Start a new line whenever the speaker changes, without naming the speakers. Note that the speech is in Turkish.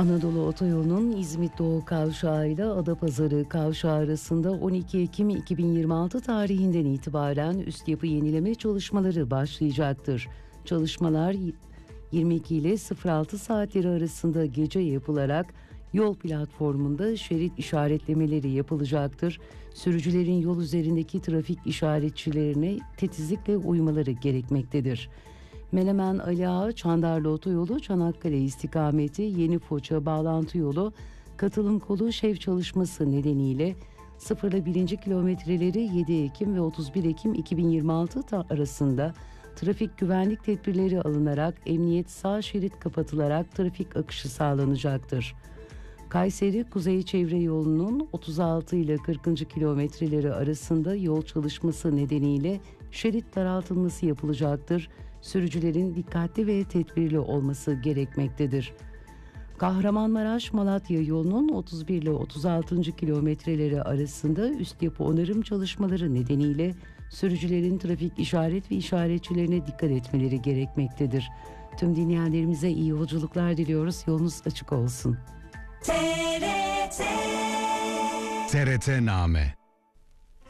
Anadolu Otoyolu'nun İzmit Doğu Kavşağı ile Adapazarı Kavşağı arasında 12 Ekim 2026 tarihinden itibaren üst yapı yenileme çalışmaları başlayacaktır. Çalışmalar 22 ile 06 saatleri arasında gece yapılarak yol platformunda şerit işaretlemeleri yapılacaktır. Sürücülerin yol üzerindeki trafik işaretçilerine titizlikle uymaları gerekmektedir. Menemen Ali Ağa Çandarlı Otoyolu Çanakkale istikameti Yeni Foça bağlantı yolu katılım kolu şev çalışması nedeniyle 0 ile 1. kilometreleri 7 Ekim ve 31 Ekim 2026 arasında trafik güvenlik tedbirleri alınarak emniyet sağ şerit kapatılarak trafik akışı sağlanacaktır. Kayseri Kuzey Çevre Yolu'nun 36 ile 40. kilometreleri arasında yol çalışması nedeniyle şerit daraltılması yapılacaktır. Sürücülerin dikkatli ve tedbirli olması gerekmektedir. Kahramanmaraş-Malatya yolunun 31 ile 36. kilometreleri arasında üst yapı onarım çalışmaları nedeniyle sürücülerin trafik işaret ve işaretçilerine dikkat etmeleri gerekmektedir. Tüm dinleyenlerimize iyi yolculuklar diliyoruz. Yolunuz açık olsun.
TRT Name